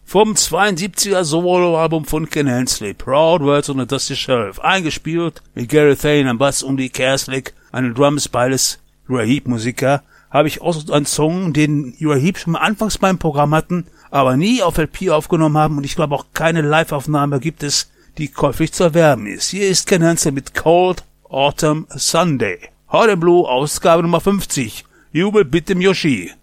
vom 72er Soloalbum von Ken Hensley, Proud Words on a Dusty Sheriff, eingespielt mit Gary Thane am Bass und Lee Kerslake an den Drums, beides Uriah Heep-Musiker, habe ich auch so einen Song, den Uriah Heep schon mal anfangs beim Programm hatten, aber nie auf LP aufgenommen haben, und ich glaube auch keine Live-Aufnahme gibt es, die käuflich zu erwerben ist. Hier ist Ken Hensley mit Cold Autumn Sunday. Hot and Blue, Ausgabe Nummer 50. Jubel bitte Yoshi.